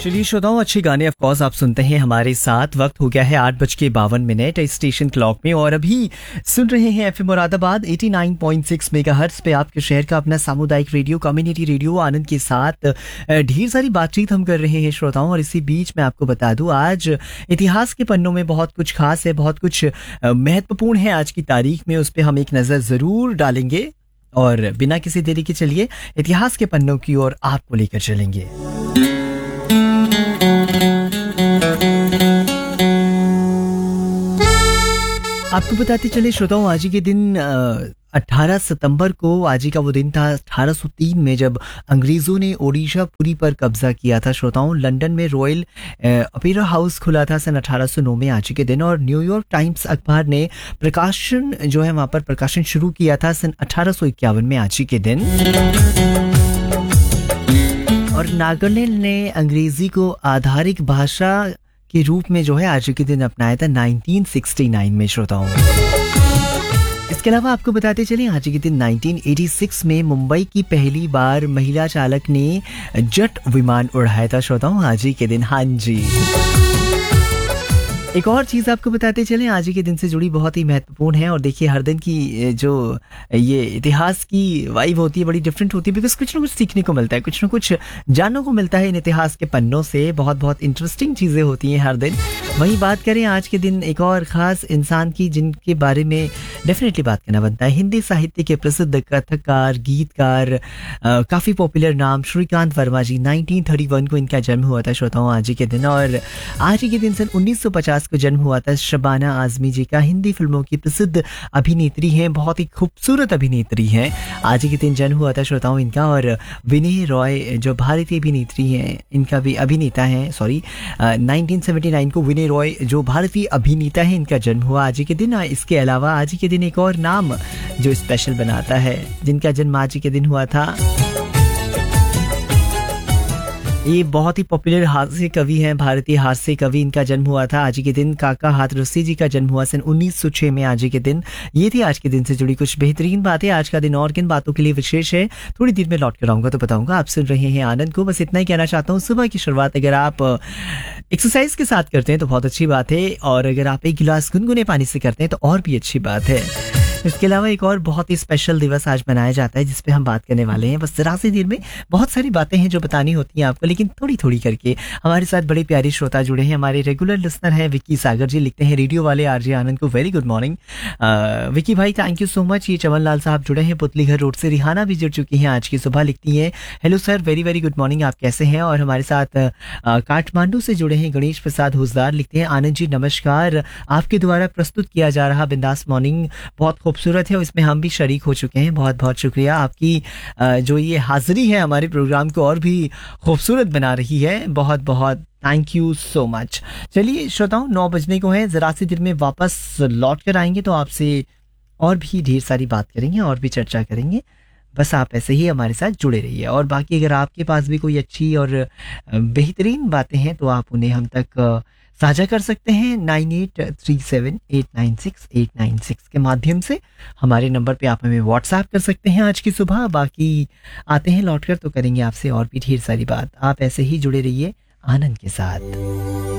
चलिए श्रोताओं, अच्छे गाने ऑफ कोर्स आप सुनते हैं हमारे साथ। वक्त हो गया है 8:52 इस स्टेशन क्लॉक में और अभी सुन रहे हैं एफएम मुरादाबाद 89.6 मेगाहर्ट्ज पे आपके शहर का अपना सामुदायिक रेडियो, कम्युनिटी रेडियो आनंद के साथ ढेर सारी बातचीत हम कर रहे हैं श्रोताओं। और इसी बीच मैं आपको बता दूं, आज इतिहास के पन्नों में बहुत कुछ खास है, बहुत कुछ महत्वपूर्ण है आज की तारीख में। उस पर हम एक नज़र ज़रूर डालेंगे और बिना किसी देरी के चलिए इतिहास के पन्नों की ओर आपको लेकर चलेंगे। आपको बताते चले श्रोताओं, आज ही के दिन 18 सितंबर को आज ही का वो दिन था 1803 में जब अंग्रेज़ों ने ओडिशा पुरी पर कब्जा किया था। श्रोताओं, लंदन में रॉयल ओपेरा हाउस खुला था सन 1809 में आज ही के दिन। और न्यूयॉर्क टाइम्स अखबार ने प्रकाशन जो है वहाँ पर प्रकाशन शुरू किया था सन 1851 में आज ही के दिन। और नागालैंड ने अंग्रेजी को आधारिक भाषा के रूप में जो है आज के दिन अपनाया था 1969 में श्रोताओं। इसके अलावा आपको बताते चलें, आज के दिन 1986 में मुंबई की पहली बार महिला चालक ने जेट विमान उड़ाया था श्रोताओं आज के दिन। हाँ जी, एक और चीज़ आपको बताते चलें, आज के दिन से जुड़ी बहुत ही महत्वपूर्ण है। और देखिए, हर दिन की जो ये इतिहास की वाइब होती है बड़ी डिफरेंट होती है, बिकॉज कुछ ना कुछ सीखने को मिलता है, कुछ ना कुछ जानने को मिलता है इन इतिहास के पन्नों से। बहुत बहुत इंटरेस्टिंग चीज़ें होती हैं हर दिन। वहीं बात करें आज के दिन एक और ख़ास इंसान की जिनके बारे में डेफिनेटली बात करना बनता है। हिंदी साहित्य के प्रसिद्ध कथककार, गीतकार, काफ़ी पॉपुलर नाम श्रीकांत वर्मा जी। 1931 को इनका जन्म हुआ था श्रोताओं आज के दिन। और आज के दिन सन 1950 को जन्म हुआ था शबाना आजमी जी का। हिंदी फिल्मों की प्रसिद्ध अभिनेत्री हैं, बहुत ही खूबसूरत अभिनेत्री हैं। आज के दिन जन्म हुआ था श्रोताओं इनका। और विनय रॉय जो भारतीय अभिनेत्री हैं, इनका भी अभिनेता हैं, 1979 को विनय रॉय जो भारतीय अभिनेता है, इनका जन्म हुआ आज के दिन। इसके अलावा आज के दिन एक और नाम जो स्पेशल बनाता है, जिनका जन्म आज के दिन हुआ था, ये बहुत ही पॉपुलर हास्य कवि हैं, भारतीय हास्य कवि। इनका जन्म हुआ था आज के दिन। काका हाथरसी जी का जन्म हुआ सन 1906 में आज के दिन। ये थी आज के दिन से जुड़ी कुछ बेहतरीन बातें। आज का दिन और किन बातों के लिए विशेष है, थोड़ी देर में लौट कर आऊँगा तो बताऊँगा। आप सुन रहे हैं आनंद को। बस इतना ही कहना चाहता हूँ, सुबह की शुरुआत अगर आप एक्सरसाइज के साथ करते हैं तो बहुत अच्छी बात है, और अगर आप एक गिलास गुनगुने पानी से करते हैं तो और भी अच्छी बात है। इसके अलावा एक और बहुत ही स्पेशल दिवस आज मनाया जाता है, जिस पे हम बात करने वाले हैं। बस जरा सी देर में बहुत सारी बातें हैं जो बतानी होती हैं आपको, लेकिन थोड़ी थोड़ी करके। हमारे साथ बड़े प्यारे श्रोता जुड़े हैं, हमारे रेगुलर लिसनर हैं विक्की सागर जी। लिखते हैं रेडियो वाले आरजे आनंद को वेरी गुड मॉर्निंग। विक्की भाई थैंक यू सो मच। ये चमन लाल साहब जुड़े हैं पुतली घर रोड से। रिहाना भी जुड़ चुकी हैं आज की सुबह। लिखती हैं hello sir, very very good morning, आप कैसे हैं। और हमारे साथ काठमांडू से जुड़े हैं गणेश प्रसाद हुसदार। लिखते हैं आनंद जी नमस्कार, आपके द्वारा प्रस्तुत किया जा रहा बिंदास मॉर्निंग बहुत खूबसूरत है और इसमें हम भी शरीक हो चुके हैं। बहुत बहुत शुक्रिया आपकी, जो ये हाजिरी है हमारे प्रोग्राम को और भी खूबसूरत बना रही है। बहुत बहुत थैंक यू सो मच। चलिए श्रोताओं, 9 बजने को है, ज़रा सी देर में वापस लौट कर आएंगे तो आपसे और भी ढेर सारी बात करेंगे और भी चर्चा करेंगे। बस आप ऐसे ही हमारे साथ जुड़े रहिए। और बाकी अगर आपके पास भी कोई अच्छी और बेहतरीन बातें हैं तो आप उन्हें हम तक साझा कर सकते हैं 9837896896 के माध्यम से। हमारे नंबर पे आप हमें व्हाट्सएप कर सकते हैं आज की सुबह। बाकी आते हैं लौटकर तो करेंगे आपसे और भी ढेर सारी बात। आप ऐसे ही जुड़े रहिए आनंद के साथ।